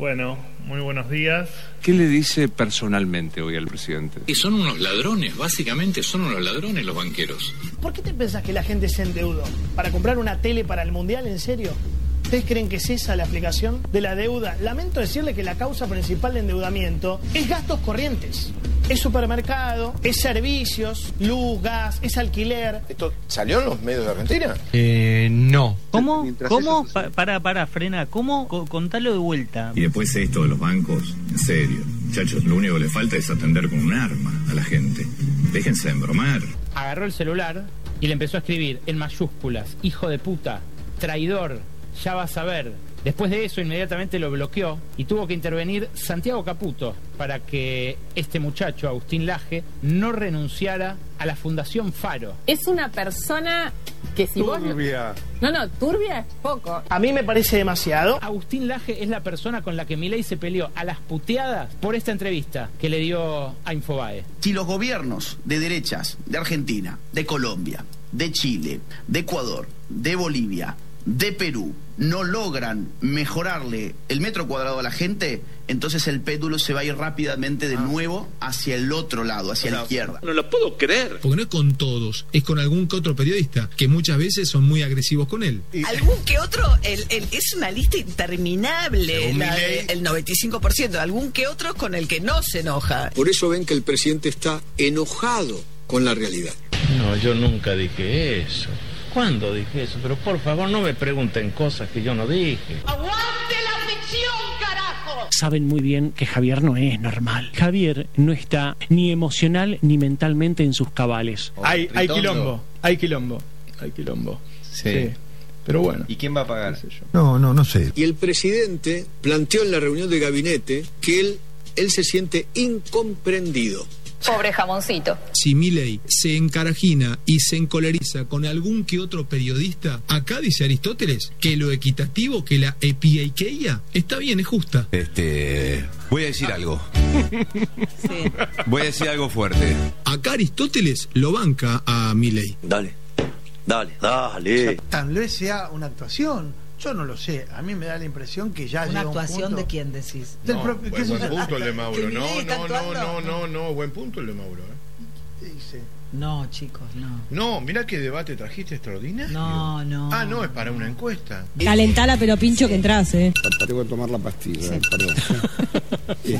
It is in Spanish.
Bueno, muy buenos días. ¿Qué le dice personalmente hoy al presidente? Y son unos ladrones, básicamente son unos ladrones los banqueros. ¿Por qué te pensás que la gente se endeudó? ¿Para comprar una tele para el Mundial? ¿En serio? ¿Ustedes creen que es esa la aplicación de la deuda? Lamento decirle que la causa principal de endeudamiento es gastos corrientes. Es supermercado, es servicios, luz, gas, es alquiler. ¿Esto salió en los medios de Argentina? No. ¿Cómo? ¿Cómo? Frena. ¿Cómo? Contalo de vuelta. Y después esto de los bancos, en serio. Muchachos, lo único que le falta es atender con un arma a la gente. Déjense de embromar. Agarró el celular y le empezó a escribir en mayúsculas: hijo de puta, traidor, ya vas a ver. Después de eso inmediatamente lo bloqueó y tuvo que intervenir Santiago Caputo para que este muchacho, Agustín Laje, no renunciara a la Fundación Faro. Es una persona que si turbia. vos... No, turbia es poco. A mí me parece demasiado. Agustín Laje es la persona con la que Milei se peleó a las puteadas por esta entrevista que le dio a Infobae. Si los gobiernos de derechas de Argentina, de Colombia, de Chile, de Ecuador, de Bolivia, de Perú, no logran mejorarle el metro cuadrado a la gente, entonces el péndulo se va a ir rápidamente de nuevo hacia el otro lado, hacia la izquierda. No lo puedo creer. Porque no es con todos, es con algún que otro periodista, que muchas veces son muy agresivos con él. Algún que otro, es una lista interminable, el 95%, algún que otro con el que no se enoja. Por eso ven que el presidente está enojado con la realidad. No, yo nunca dije eso. ¿Cuándo dije eso? Pero por favor no me pregunten cosas que yo no dije. ¡Aguante la ficción, carajo! Saben muy bien que Javier no es normal. Javier no está ni emocional ni mentalmente en sus cabales. Hay quilombo. Sí. Pero bueno. ¿Y quién va a pagar? No sé. Y el presidente planteó en la reunión de gabinete que él se siente incomprendido. Pobre jamoncito. Si Milei se encarajina y se encoleriza con algún que otro periodista, acá dice Aristóteles que lo equitativo, que la epieiqueia está bien, es justa. Voy a decir algo. Sí. Voy a decir algo fuerte. Acá Aristóteles lo banca a Milei. Dale. Tal vez sea una actuación. Yo no lo sé. A mí me da la impresión que ya llega un punto... ¿Una actuación de quién decís? Del propio... Buen punto el de Mauro. No. Buen punto el de Mauro. ¿Qué dice? No, chicos, no. No, mirá qué debate trajiste extraordinario. No. Ah, no, es para una encuesta. Calentala, pero pincho que entras, Tengo que tomar la pastilla, perdón.